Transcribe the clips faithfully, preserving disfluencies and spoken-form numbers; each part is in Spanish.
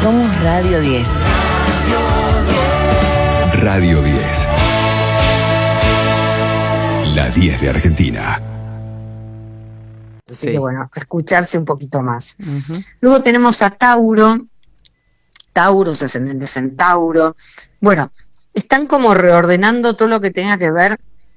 Somos Radio diez. Radio diez. La diez de Argentina. Así sí. que bueno, escucharse un poquito más. Uh-huh. Luego tenemos a Tauro, Tauros ascendentes en Tauro. Bueno, están como reordenando todo lo que tenga que ver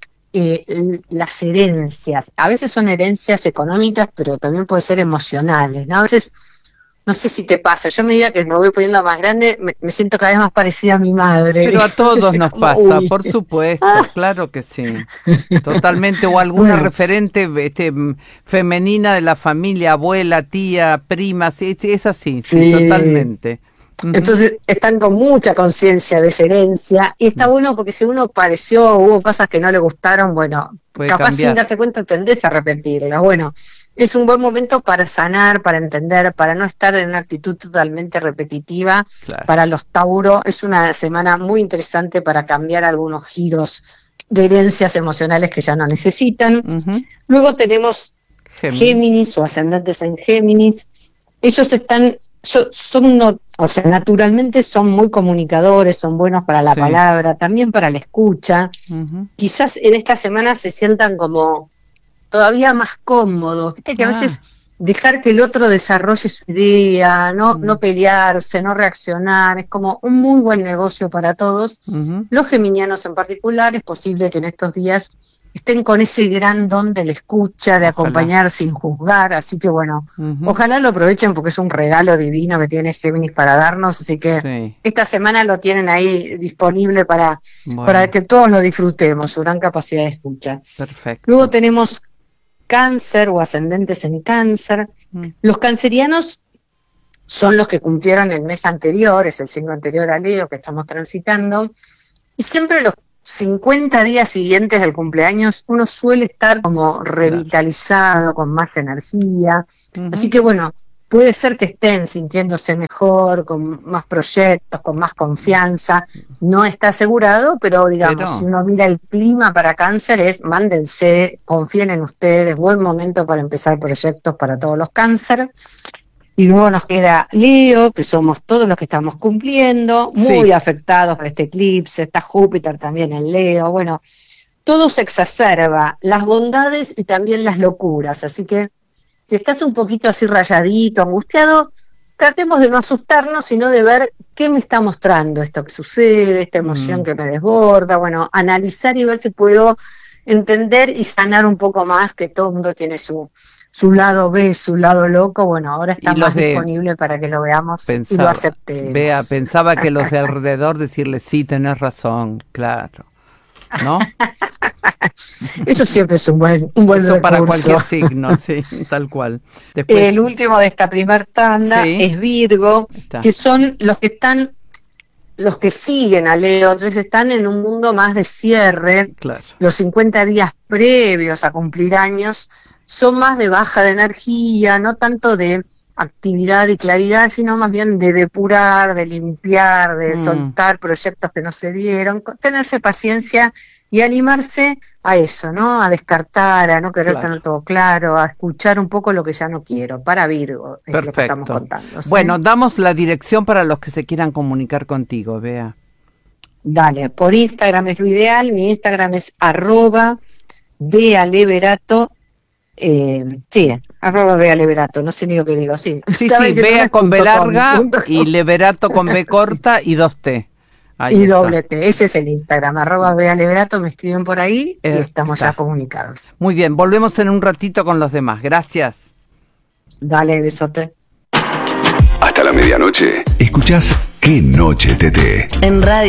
eh, las herencias. A veces son herencias económicas, pero también puede ser emocionales, ¿no? A veces, no sé si te pasa, yo a medida que me voy poniendo más grande, me, me siento cada vez más parecida a mi madre. Pero a todos nos como, pasa, uy. Por supuesto, ah. claro que sí. Totalmente, o alguna bueno. referente este, femenina de la familia, abuela, tía, prima, sí, sí, es así, sí, sí totalmente. Uh-huh. Entonces están con mucha conciencia de esa herencia, y está uh-huh. bueno porque si uno pareció, hubo cosas que no le gustaron, bueno, Puede capaz cambiar. Sin darte cuenta tendés a repetirlas. Bueno, es un buen momento para sanar, para entender, para no estar en una actitud totalmente repetitiva. Claro. Para los Tauro es una semana muy interesante para cambiar algunos giros de herencias emocionales que ya no necesitan. Uh-huh. Luego tenemos Géminis. Géminis o ascendentes en Géminis. Ellos están, son, no, o sea, naturalmente son muy comunicadores, son buenos para la sí. palabra, también para la escucha. Uh-huh. Quizás en esta semana se sientan como todavía más cómodos, viste que a ah. veces dejar que el otro desarrolle su idea, no, mm. no pelearse, no reaccionar, es como un muy buen negocio para todos. Uh-huh. Los geminianos en particular, es posible que en estos días estén con ese gran don de la escucha, de ojalá. Acompañar sin juzgar, así que bueno, uh-huh. ojalá lo aprovechen porque es un regalo divino que tiene Géminis para darnos, así que sí. esta semana lo tienen ahí disponible para, bueno. para que todos lo disfrutemos, su gran capacidad de escucha. Perfecto. Luego tenemos Cáncer o ascendentes en Cáncer. Mm. Los cancerianos son los que cumplieron el mes anterior, es el signo anterior a Leo que estamos transitando, y siempre los cincuenta días siguientes del cumpleaños uno suele estar como revitalizado, claro. con más energía, uh-huh. así que bueno, puede ser que estén sintiéndose mejor, con más proyectos, con más confianza, no está asegurado, pero digamos, pero... si uno mira el clima para Cáncer es, mándense, confíen en ustedes, buen momento para empezar proyectos para todos los Cáncer. Y luego nos queda Leo, que somos todos los que estamos cumpliendo, muy sí. afectados por este eclipse, está Júpiter también en Leo, bueno, todo se exacerba, las bondades y también las locuras, así que si estás un poquito así rayadito, angustiado, tratemos de no asustarnos, sino de ver qué me está mostrando esto que sucede, esta emoción mm. que me desborda, bueno, analizar y ver si puedo entender y sanar un poco más, que todo el mundo tiene su, su lado B, su lado loco, bueno, ahora está más de, disponible para que lo veamos pensaba, y lo aceptemos. Vea, pensaba que los de alrededor decirle, sí, tenés razón, claro, ¿no? Eso siempre es un buen un buen Eso recurso. Para cualquier signo, sí, tal cual. Después, el último de esta primer tanda sí. es Virgo, está. Que son los que están, los que siguen a Leo, entonces están en un mundo más de cierre. Claro. Los cincuenta días previos a cumplir años son más de baja de energía, no tanto de actividad y claridad, sino más bien de depurar, de limpiar, de mm. soltar proyectos que no se dieron, tenerse paciencia y animarse a eso, ¿no? A descartar, a no querer claro. tener todo claro, a escuchar un poco lo que ya no quiero. Para Virgo, es perfecto. Lo que estamos contando. ¿Sí? Bueno, damos la dirección para los que se quieran comunicar contigo, Bea. Dale, por Instagram es lo ideal, mi Instagram es arroba Bea Leverato, eh, sí, arroba Bea Leverato, no sé ni lo que digo, sí. Sí, sí, Bea con B larga y Leverato con B corta y dos T. Ahí y está. Doble T, ese es el Instagram, arroba Bea Leverato, me escriben por ahí eh, y estamos está. Ya comunicados. Muy bien, volvemos en un ratito con los demás, gracias. Dale, besote. Hasta la medianoche, escuchás Qué Noche T T. En Radio